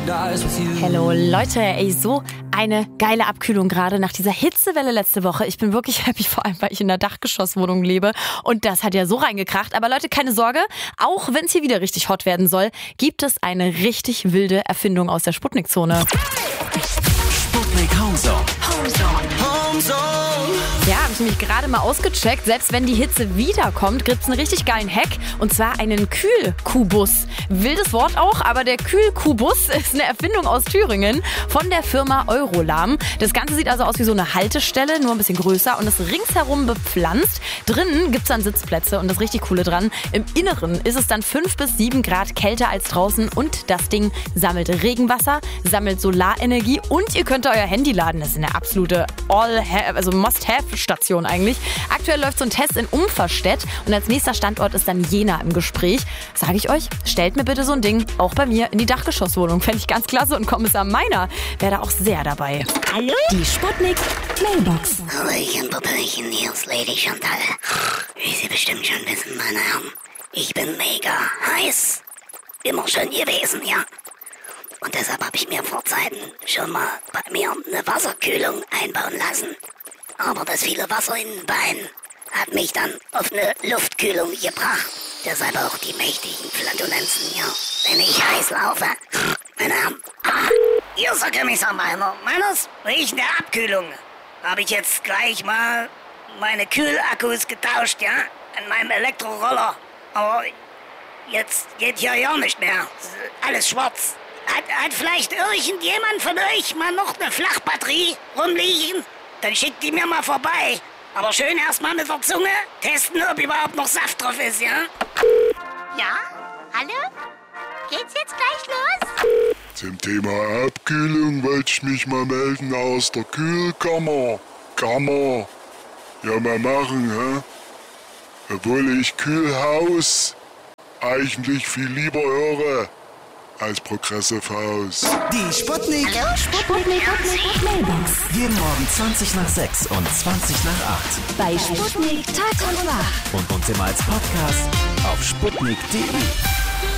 Hello Leute, ey, so eine geile Abkühlung gerade nach dieser Hitzewelle letzte Woche. Ich bin wirklich happy, vor allem, weil ich in einer Dachgeschosswohnung lebe und das hat ja so reingekracht. Aber Leute, keine Sorge, auch wenn es hier wieder richtig hot werden soll, gibt es eine richtig wilde Erfindung aus der Sputnik-Zone. Sputnik Homezone. Ja, habe ich nämlich gerade mal ausgecheckt. Selbst wenn die Hitze wiederkommt, gibt es einen richtig geilen Hack. Und zwar einen Kühlkubus. Wildes Wort auch, aber der Kühlkubus ist eine Erfindung aus Thüringen von der Firma Eurolam. Das Ganze sieht also aus wie so eine Haltestelle, nur ein bisschen größer und ist ringsherum bepflanzt. Drinnen gibt es dann Sitzplätze und das richtig Coole dran. Im Inneren ist es dann 5 bis 7 Grad kälter als draußen und das Ding sammelt Regenwasser, sammelt Solarenergie und ihr könnt euer Handy laden. Das ist eine absolute Must-Have-Station eigentlich. Aktuell läuft so ein Test in Umverstedt und als nächster Standort ist dann Jena im Gespräch. Sage ich euch, stellt mir bitte so ein Ding auch bei mir in die Dachgeschosswohnung. Fände ich ganz klasse und Kommissar Meiner wäre da auch sehr dabei. Hallo? Die Sputnik Mailbox. Hallöchen, Popöchen, hier ist Lady Chantal. Wie Sie bestimmt schon wissen, meine Herren, ich bin mega heiß. Immer schon gewesen, ja. Und deshalb habe ich mir vor Zeiten schon mal bei mir eine Wasserkühlung einbauen lassen. Aber das viele Wasser in den Beinen hat mich dann auf eine Luftkühlung gebracht. Deshalb auch die mächtigen Flatulenzen hier, wenn ich heiß laufe. Meine Herren, hier ist der Kommissar Meiner. Meiners riecht der Abkühlung. Habe ich jetzt gleich mal meine Kühlakkus getauscht, ja? An meinem Elektroroller. Aber jetzt geht hier ja nicht mehr. Alles schwarz. Hat vielleicht irgendjemand von euch mal noch eine Flachbatterie rumliegen? Dann schickt die mir mal vorbei. Aber schön erstmal mit der Zunge testen, ob überhaupt noch Saft drauf ist, ja? Ja? Hallo? Geht's jetzt gleich los? Zum Thema Abkühlung wollte ich mich mal melden aus der Kühlkammer. Ja, mal machen, hä? Obwohl ich Kühlhaus eigentlich viel lieber höre als Progressive House. Die Sputnik. Hallo? Sputnik Mailbox. Jeden Morgen 20 nach 6 und 20 nach 8. Bei Sputnik Tag und Nacht. Und uns immer als Podcast auf sputnik.de.